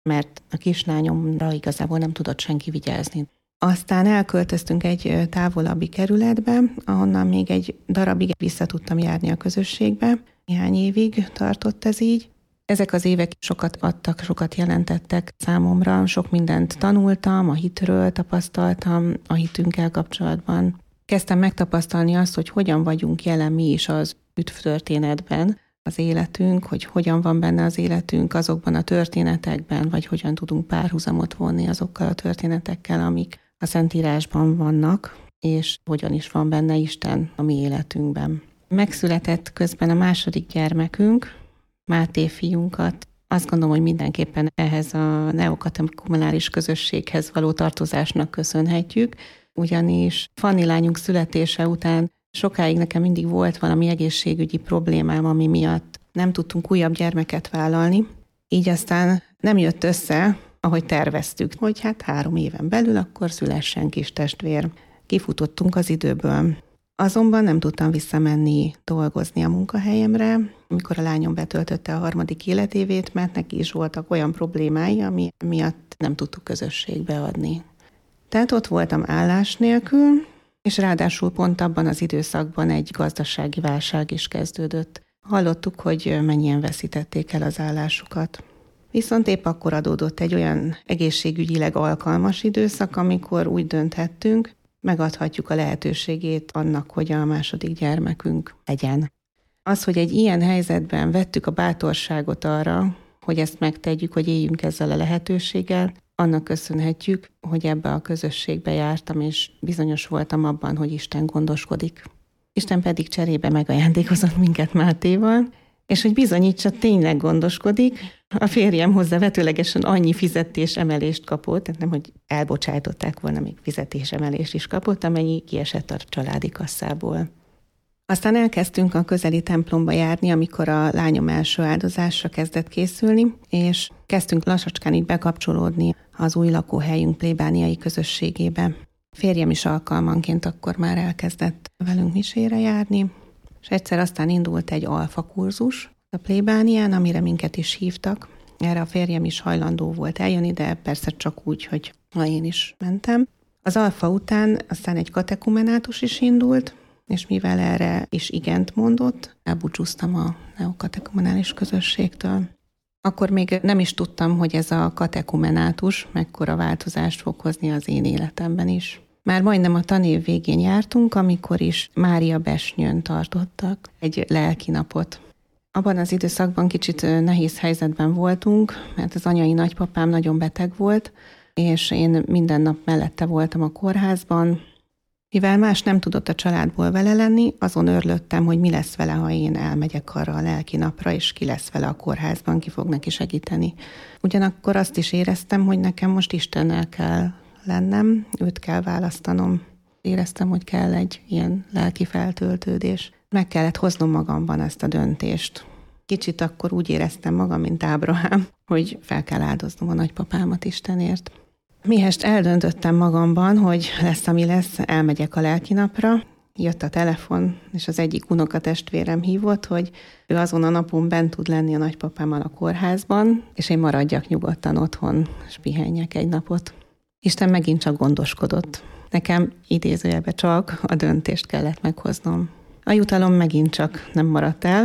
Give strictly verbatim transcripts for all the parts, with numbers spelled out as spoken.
mert a kislányomra igazából nem tudott senki vigyázni. Aztán elköltöztünk egy távolabbi kerületbe, ahonnan még egy darabig vissza tudtam járni a közösségbe. Néhány évig tartott ez így. Ezek az évek sokat adtak, sokat jelentettek számomra. Sok mindent tanultam, a hitről tapasztaltam, a hitünkkel kapcsolatban. Kezdtem megtapasztalni azt, hogy hogyan vagyunk jelen mi is az üdvtörténetben, az életünk, hogy hogyan van benne az életünk azokban a történetekben, vagy hogyan tudunk párhuzamot vonni azokkal a történetekkel, amik a Szentírásban vannak, és hogyan is van benne Isten a mi életünkben. Megszületett közben a második gyermekünk, Máté fiunkat. Azt gondolom, hogy mindenképpen ehhez a neokatekumenális közösséghez való tartozásnak köszönhetjük, ugyanis Fanni lányunk születése után sokáig nekem mindig volt valami egészségügyi problémám, ami miatt nem tudtunk újabb gyermeket vállalni. Így aztán nem jött össze, ahogy terveztük, hogy hát három éven belül akkor szülessen kis testvér. Kifutottunk az időből. Azonban nem tudtam visszamenni dolgozni a munkahelyemre, amikor a lányom betöltötte a harmadik életévét, mert neki is voltak olyan problémái, ami miatt nem tudtuk közösségbe adni. Tehát ott voltam állás nélkül, és ráadásul pont abban az időszakban egy gazdasági válság is kezdődött. Hallottuk, hogy mennyien veszítették el az állásukat. Viszont épp akkor adódott egy olyan egészségügyileg alkalmas időszak, amikor úgy dönthettünk, megadhatjuk a lehetőségét annak, hogy a második gyermekünk legyen. Az, hogy egy ilyen helyzetben vettük a bátorságot arra, hogy ezt megtegyük, hogy éljünk ezzel a lehetőséggel, annak köszönhetjük, hogy ebbe a közösségbe jártam, és bizonyos voltam abban, hogy Isten gondoskodik. Isten pedig cserébe megajándékozott minket Mátéval, és hogy bizonyítsa, tényleg gondoskodik. A férjem hozzá vetőlegesen annyi fizetésemelést kapott, tehát nem, hogy elbocsájtották volna, még fizetésemelést is kapott, amennyi kiesett a családi kasszából. Aztán elkezdtünk a közeli templomba járni, amikor a lányom első áldozásra kezdett készülni, és kezdtünk lassacskán így bekapcsolódni az új lakóhelyünk plébániai közösségébe. Férjem is alkalmanként akkor már elkezdett velünk misére járni, és egyszer aztán indult egy alfa kurzus a plébánián, amire minket is hívtak. Erre a férjem is hajlandó volt eljönni, de persze csak úgy, hogy ha én is mentem. Az alfa után aztán egy katekumenátus is indult, és mivel erre is igent mondott, elbúcsúztam a neokatekumenális közösségtől. Akkor még nem is tudtam, hogy ez a katekumenátus mekkora változást fog hozni az én életemben is. Már majdnem a tanév végén jártunk, amikor is Mária Besnyőn tartottak egy lelkinapot. Abban az időszakban kicsit nehéz helyzetben voltunk, mert az anyai nagypapám nagyon beteg volt, és én minden nap mellette voltam a kórházban. Mivel más nem tudott a családból vele lenni, azon örlöttem, hogy mi lesz vele, ha én elmegyek arra a lelkinapra, és ki lesz vele a kórházban, ki fog neki segíteni. Ugyanakkor azt is éreztem, hogy nekem most Istennel kell lennem, őt kell választanom. Éreztem, hogy kell egy ilyen lelki feltöltődés. Meg kellett hoznom magamban ezt a döntést. Kicsit akkor úgy éreztem magam, mint Ábrahám, hogy fel kell áldoznom a nagypapámat Istenért. Mihest eldöntöttem magamban, hogy lesz, ami lesz, elmegyek a lelkinapra. Jött a telefon, és az egyik unokatestvérem hívott, hogy ő azon a napon bent tud lenni a nagypapámmal a kórházban, és én maradjak nyugodtan otthon, és pihenjek egy napot. Isten megint csak gondoskodott. Nekem idézőjelben csak a döntést kellett meghoznom. A jutalom megint csak nem maradt el.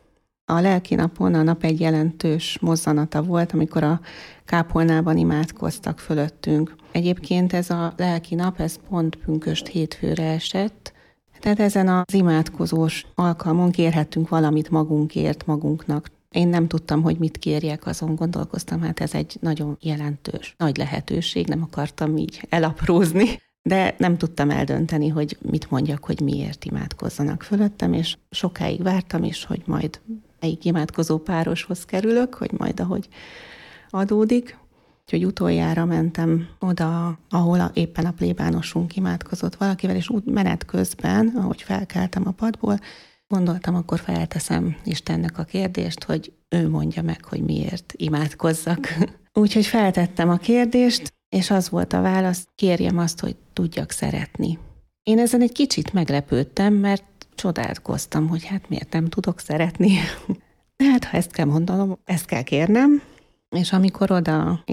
A lelkinapon a nap egy jelentős mozzanata volt, amikor a kápolnában imádkoztak fölöttünk. Egyébként ez a lelkinap, ez pont pünkösd hétfőre esett, tehát ezen az imádkozós alkalmon kérhettünk valamit magunkért, magunknak. Én nem tudtam, hogy mit kérjek, azon gondolkoztam, hát ez egy nagyon jelentős, nagy lehetőség, nem akartam így elaprózni, de nem tudtam eldönteni, hogy mit mondjak, hogy miért imádkozzanak fölöttem, és sokáig vártam is, hogy majd melyik imádkozó pároshoz kerülök, hogy majd ahogy adódik. Úgyhogy utoljára mentem oda, ahol a, éppen a plébánosunk imádkozott valakivel, és úgy menet közben, ahogy felkeltem a padból, gondoltam, akkor felteszem Istennek a kérdést, hogy ő mondja meg, hogy miért imádkozzak. Úgyhogy feltettem a kérdést, és az volt a válasz, kérjem azt, hogy tudjak szeretni. Én ezen egy kicsit meglepődtem, mert csodálkoztam, hogy hát miért nem tudok szeretni. De hát ha ezt kell mondanom, ezt kell kérnem. És amikor oda